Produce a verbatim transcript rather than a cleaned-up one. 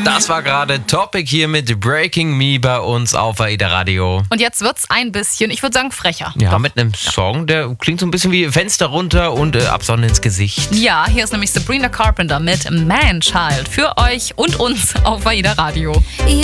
Das war gerade Topic hier mit Breaking Me bei uns auf AIDA Radio. Und jetzt wird's ein bisschen, ich würde sagen, frecher. Ja, Doch. mit einem Song, der klingt so ein bisschen wie Fenster runter und äh, Absonne ins Gesicht. Ja, hier ist nämlich Sabrina Carpenter mit Man Child für euch und uns auf AIDA Radio. You